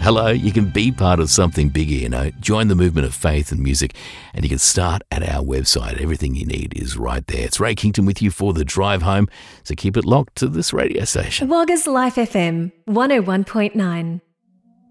Hello, you can be part of something bigger, you know. Join the movement of faith and music, and you can start at our website. Everything you need is right there. It's Ray Kington with you for the drive home, so keep it locked to this radio station. Wagga's Life FM 101.9.